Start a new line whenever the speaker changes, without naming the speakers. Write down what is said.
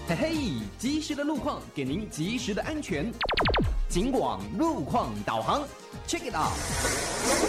嘿嘿，及时的路况给您及时的安全。警广路况导航 ，check it out。